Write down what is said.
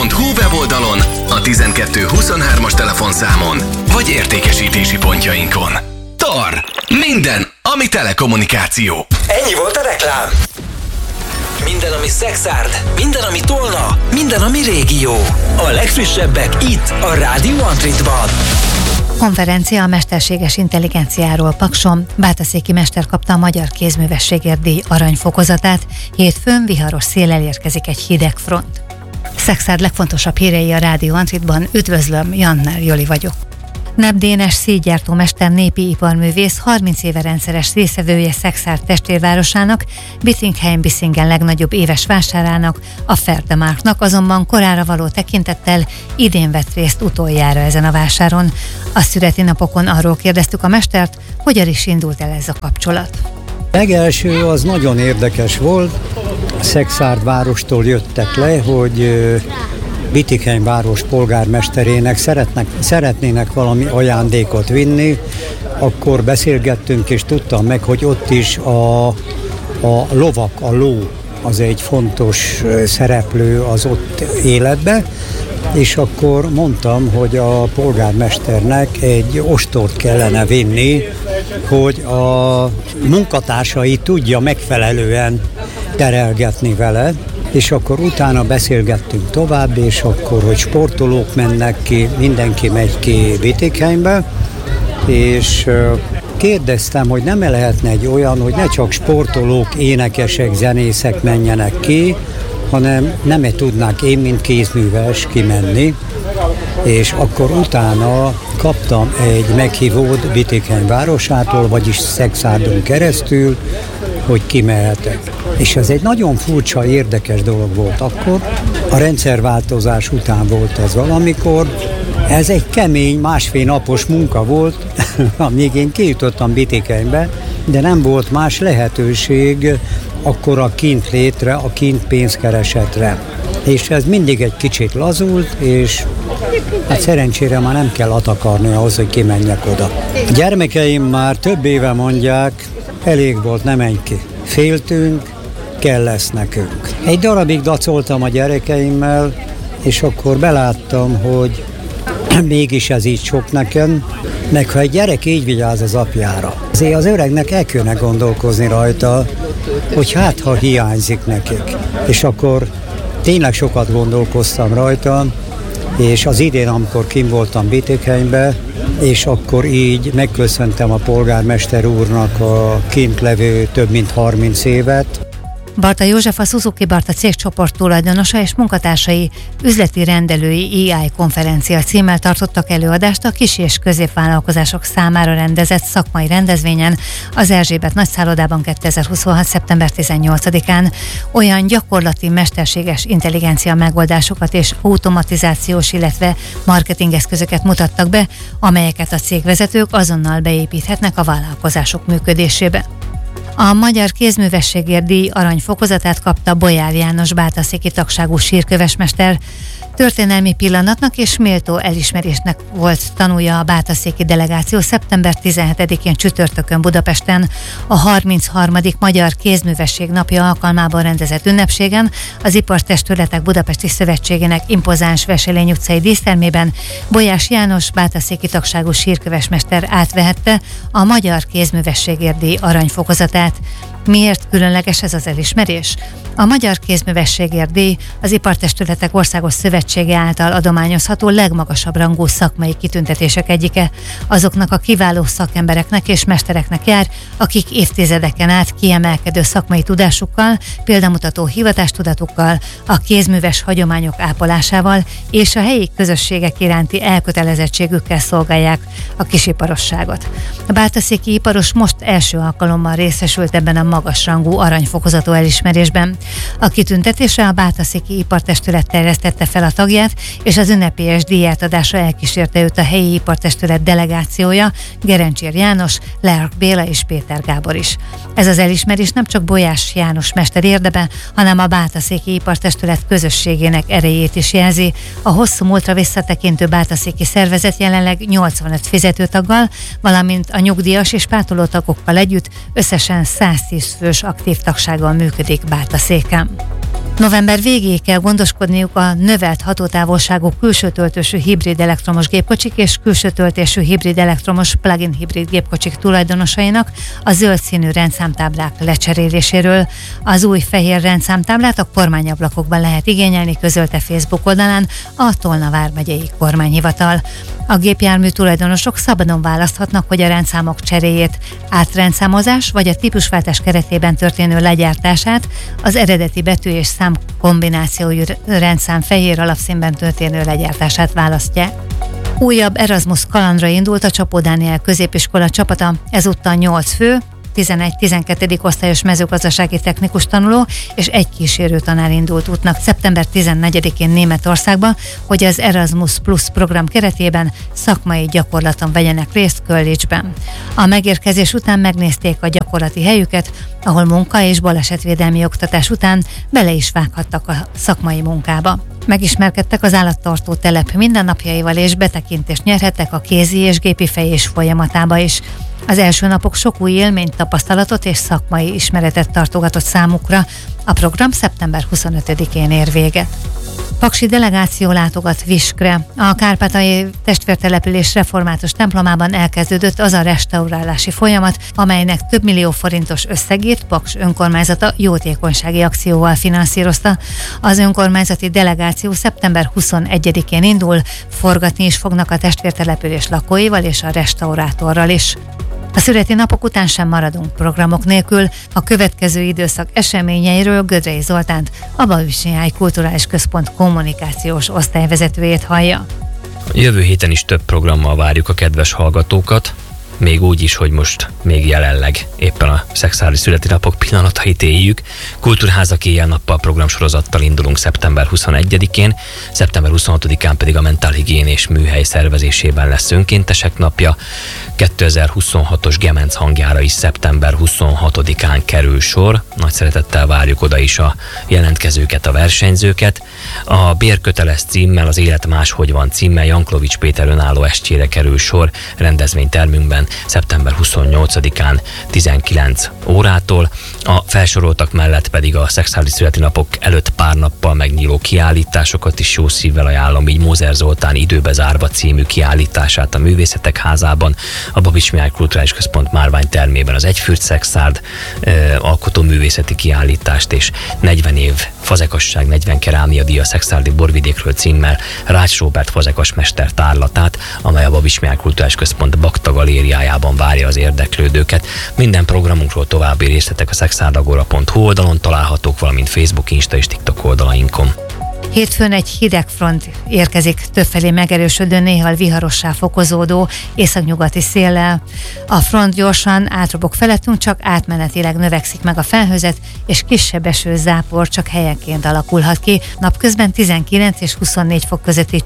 tar.hu weboldalon, a 1223-as telefonszámon, vagy értékesítési pontjainkon. TAR. Minden, ami telekommunikáció. Ennyi volt a reklám. Minden, ami szexárd, minden, ami tolna, minden, ami régió. A legfrissebbek itt, a Rádió Antritban. Konferencia a mesterséges intelligenciáról Pakson. Bátaszéki mester kapta a Magyar Kézművességért díj aranyfokozatát. Hétfőn viharos széllel érkezik egy hideg front. Szexárd legfontosabb hírei a Rádió Antritban. Üdvözlöm, Jannár Joli vagyok. Neb Dénes székgyártómester, népi iparművész, 30 éve rendszeres részvevője Szexárd testvérvárosának, Bietigheim-Bissingen legnagyobb éves vásárának, a Ferdemarknak, azonban korára való tekintettel idén vett részt utoljára ezen a vásáron. A születi napokon arról kérdeztük a mestert, hogyan is indult el ez a kapcsolat. Legelső az nagyon érdekes volt, Szexárd várostól jöttek le, hogy Bietigheim város polgármesterének szeretnének valami ajándékot vinni, akkor beszélgettünk, és tudtam meg, hogy ott is a lovak, a ló az egy fontos szereplő az ott életbe, és akkor mondtam, hogy a polgármesternek egy ostort kellene vinni, hogy a munkatársai tudja megfelelően terelgetni vele, és akkor utána beszélgettünk tovább, és akkor, hogy sportolók mennek ki, mindenki megy ki Bietigheimbe, és kérdeztem, hogy nem lehetne egy olyan, hogy ne csak sportolók, énekesek, zenészek menjenek ki, hanem nem tudnák én, mint kézműves kimenni, és akkor utána kaptam egy meghívót Bietigheim városától, vagyis Szexárdon keresztül, hogy kimehetek. És ez egy nagyon furcsa, érdekes dolog volt akkor. A rendszerváltozás után volt ez valamikor. Ez egy kemény, másfél napos munka volt, amíg én kijutottam Bietigheimbe, de nem volt más lehetőség akkor a kint létre, a kint pénzkeresetre. És ez mindig egy kicsit lazult, és hát szerencsére már nem kell atakarni ahhoz, hogy kimenjek oda. A gyermekeim már több éve mondják, elég volt, ne menj ki. Féltünk, kell lesz nekünk. Egy darabig dacoltam a gyerekeimmel, és akkor beláttam, hogy mégis ez így sok nekem, meg ha egy gyerek így vigyáz az apjára. Azért az öregnek el kéne gondolkozni rajta, hogy hát ha hiányzik nekik. És akkor tényleg sokat gondolkoztam rajta, és az idén, amikor kint voltam Bietigheimbe, és akkor így megköszöntem a polgármester úrnak a kint levő több mint 30 évet. Barta József, a Suzuki Barta cégcsoport tulajdonosa és munkatársai üzleti rendelői AI konferencia címmel tartottak előadást a kis- és középvállalkozások számára rendezett szakmai rendezvényen az Erzsébet nagyszállodában 2026. szeptember 18-án. Olyan gyakorlati mesterséges intelligencia megoldásokat és automatizációs, illetve marketingeszközöket mutattak be, amelyeket a cégvezetők azonnal beépíthetnek a vállalkozások működésébe. A Magyar Kézművességért díj aranyfokozatát kapta Bolyár János bátaszéki tagságú sírkövesmester. Történelmi pillanatnak és méltó elismerésnek volt tanúja a bátaszéki delegáció szeptember 17-én csütörtökön Budapesten a 33. Magyar Kézművesség napja alkalmában rendezett ünnepségen az Ipartestületek Budapesti Szövetségének impozáns Veselény utcai dísztermében Bolyás János bátaszéki tagságú sírkövesmester átvehette a Magyar Kézművességért díj aranyfokozatát. Miért különleges ez az elismerés? A Magyar Kézművességért díj az Ipartestületek Országos Szövetsége által adományozható legmagasabb rangú szakmai kitüntetések egyike. Azoknak a kiváló szakembereknek és mestereknek jár, akik évtizedeken át kiemelkedő szakmai tudásukkal, példamutató hivatástudatukkal, a kézműves hagyományok ápolásával és a helyi közösségek iránti elkötelezettségükkel szolgálják a kisiparosságot. A bátaszéki iparos most első alkalommal részesült ebben a magasrangú aranyfokozatú elismerésben. A kitüntetésre a Bátaszéki Ipartestület terjesztette fel a tagját, és az ünnepélyes díjátadásra elkísérte őt a helyi ipartestület delegációja, Gerencsér János, Lerk Béla és Péter Gábor is. Ez az elismerés nem csak Bolyás János mester érdeme, hanem a Bátaszéki Ipartestület közösségének erejét is jelzi. A hosszú múltra visszatekintő bátaszéki szervezet jelenleg 85 fizetőtaggal, valamint a nyugdíjas és pártolótagokkal együtt összesen 110 fős aktív tagsággal működik Bátaszéken. November végéig kell gondoskodniuk a növelt hatótávolságú külső töltésű hibrid elektromos gépkocsik és külső töltésű hibrid elektromos plug-in hibrid gépkocsik tulajdonosainak a zöld színű rendszámtáblák lecseréléséről. Az új fehér rendszámtáblát a kormányablakokban lehet igényelni, közölte Facebook oldalán a Tolna vármegyei kormányhivatal. A gépjármű tulajdonosok szabadon választhatnak, hogy a rendszámok cseréjét, átrendszámozás vagy a típusváltás keretében történő legyártását, az eredeti betű és szám kombinációjú rendszám fehér alapszínben történő legyártását választják. Újabb Erasmus kalandra indult a Csapó Dániel középiskola csapata, ezúttal 8 fő, 11-12. osztályos mezőgazdasági technikus tanuló és egy kísérő tanár indult útnak szeptember 14-én Németországba, hogy az Erasmus Plus program keretében szakmai gyakorlaton vegyenek részt College-ben. A megérkezés után megnézték a gyakorlati helyüket, ahol munka és balesetvédelmi oktatás után bele is vághattak a szakmai munkába. Megismerkedtek az állattartó telep mindennapjaival és betekintést nyerhettek a kézi és gépi fejés folyamatába is. Az első napok sok új élményt, tapasztalatot és szakmai ismeretet tartogatott számukra. A program szeptember 25-én ér véget. Paksi delegáció látogat Viskre. A kárpátaljai testvértelepülés református templomában elkezdődött az a restaurálási folyamat, amelynek több millió forintos összegét Paks önkormányzata jótékonysági akcióval finanszírozta. Az önkormányzati delegáció szeptember 21-én indul, forgatni is fognak a testvértelepülés lakóival és a restaurátorral is. A születi napok után sem maradunk programok nélkül. A következő időszak eseményeiről Gödrei Zoltánt, a Babismihály Kulturális Központ kommunikációs osztályvezetőjét hallja. Jövő héten is több programmal várjuk a kedves hallgatókat, még úgy is, hogy most még jelenleg éppen a szexuális születi napok pillanatait éljük. Kultúrházak éjjel-nappal programsorozattal indulunk szeptember 21-én, szeptember 26-án pedig a mentálhigiénés műhely szervezésében lesz önkéntesek napja. 2026-os Gemenc hangjára is szeptember 26-án kerül sor. Nagy szeretettel várjuk oda is a jelentkezőket, a versenyzőket. A Bérköteles címmel, az Élet máshogy van címmel Janklovics Péter önálló estjére kerül sor rendezvénytermünkben szeptember 28-án 19 órától. A felsoroltak mellett pedig a szexuális születi napok előtt pár nappal megnyíló kiállításokat is jó szívvel ajánlom, így Mózer Zoltán Időbe zárva című kiállítását a Művészetek Házában, a Babismihály Kulturális Központ márványtermében az Egyfürt Szexárd alkotóművészeti kiállítást és 40 év fazekasság, 40 kerámia díja szexárdi borvidékről címmel Rács Róbert fazekasmester tárlatát, amely a Babismihály Kulturális Központ Bakta galériájában várja az érdeklődőket. Minden programunkról további részletek a szexárdagora.hu oldalon találhatók, valamint Facebook, Insta és TikTok oldalainkon. Hétfőn egy hideg front érkezik, többfelé megerősödő, néha viharossá fokozódó északnyugati széllel. A front gyorsan átrobog felettünk, csak átmenetileg növekszik meg a felhőzet, és kisebb eső, zápor csak helyenként alakulhat ki. Napközben 19 és 24 fok közötti